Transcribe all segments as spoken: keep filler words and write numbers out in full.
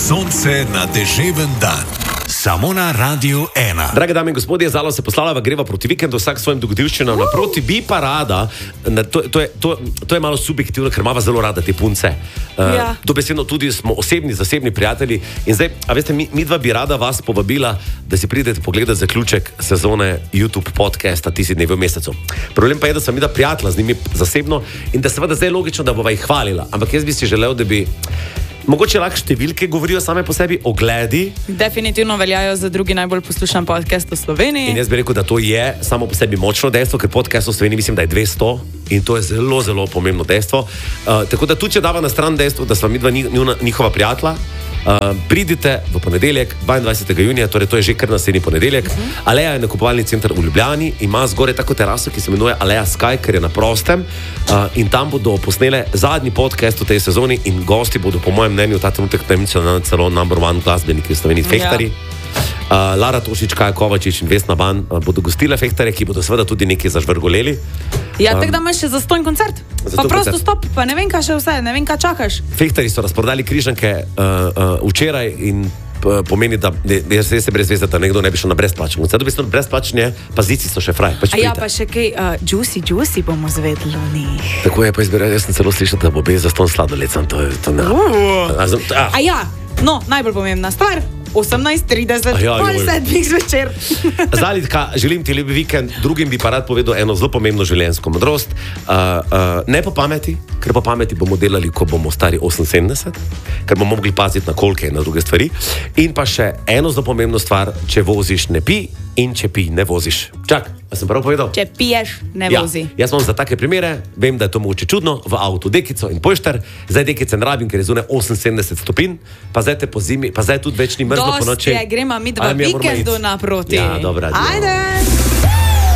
sonce na deževen dan. Samo na Radiu ena. Drage dame in gospodje, Zalo se poslala, greva proti vikendu, vsak svojim dogodivščinam uh. naproti, bi pa rada, to, to, je, to, to je malo subjektivno, ker imava zelo rada te punce. Uh, ja. Dobesedno tudi smo osebni, zasebni prijatelji. In zdaj, a veste, mi, mi dva bi rada vas povabila, da si pridete pogledati zaključek sezone YouTube podcasta Ti si dnevi v mesecu. Problem pa je, da sem mi da prijatelja z njimi zasebno in da seveda zdaj je logično, da bova jih hvalila. Ampak jaz bi si želel, da bi mogoče lahko številke govorijo same po sebi, ogledi. Definitivno veljajo za drugi najbolj poslušan podcast v Sloveniji. In jaz bi rekel, da to je samo po sebi močno dejstvo, ker podcast v Sloveniji mislim, da je dvesto in to je zelo, zelo pomembno dejstvo. Uh, tako da tudi, če dava na stran dejstvo, da sva midva njuna, njihova prijatelja, uh, pridite v ponedeljek, dvaindvajsetega junija, torej to je že kar naslednji ponedeljek. Uh -huh. Aleja je nakupovalni center v Ljubljani, ima zgoraj tako teraso, ki se imenuje Aleja Sky, ker je na prostem. Uh, in tam bodo posnele zadnji podcast v tej sezoni in gosti bodo, po mojem mnenju, ta trenutek na celo number one glasbeniki v Sloveniji, fehtari. Ja. Uh, Lara Tošič, Kaja Kovačič in Vesna Ban uh, bodo gostile fehtare, ki bodo seveda tudi nekaj zažvrgoleli. Ja, um, tako da imaš še zastonj koncert. Pa prosto stop, pa ne vem, kaj še vse, ne vem, kaj čakaš. Fehtari so razprodali križanke uh, uh, včeraj in uh, pomeni, da ne, jaz se brez veze, da nekdo ne bi šel na brezplačen koncert. Dobesedno brezplačen je, pa zici so še fraj. A ja, pa še kaj, uh, juicy, juicy bomo zvedli o njih. Tako je, pa izbirajo, jaz sem celo slišal, da bo bez zastonj sladoled, sam to je, to ne. Uh. A, a. A ja, no, najbolj pomembna stvar. osemnajst trideset, ja, pol sedmih zvečer. Zalitka, želim ti lep vikend, drugim bi pa rad povedal eno zelo pomembno življenjsko modrost. Uh, uh, ne po pameti, ker po pameti bomo delali, ko bomo stari oseminsedemdeset, ker bomo mogli paziti na kolke in na druge stvari. In pa še eno zelo pomembno stvar, če voziš, ne pi in če pi, ne voziš. Čak, a sem prav povedal? Če piješ, ne ja, vozi. Jaz imam za take primere, vem, da je to mogoče čudno, v avtu dekico in pošter, zdaj dekice ne rabim, ker je zunaj oseminsedemdeset stopinj, pa zdaj te po zimi, pa zdaj tudi več ni mrzlo po noči. Dosti je, gremo mi dva vikendu naproti. Ja, dobra. Ajde!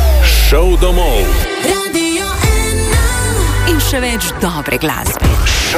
Šov domov. Radio ena. In še več dobre glasbe.